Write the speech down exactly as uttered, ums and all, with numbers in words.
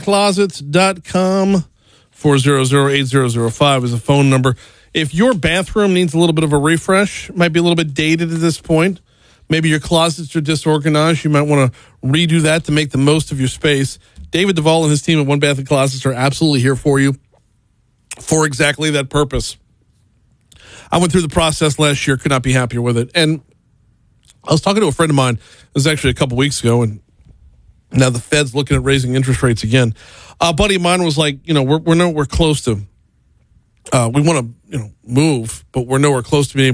closets dot com. four hundred, eight thousand five is a phone number. If your bathroom needs a little bit of a refresh, might be a little bit dated at this point, maybe your closets are disorganized, you might want to redo that to make the most of your space. David Duvall and his team at One Bath and Closets are absolutely here for you for exactly that purpose. I went through the process last year, could not be happier with it. And I was talking to a friend of mine, it was actually a couple weeks ago, and now the Fed's looking at raising interest rates again. A buddy of mine was like, you know, we're we're nowhere close to, uh, we want to, you know, move, but we're nowhere close to being able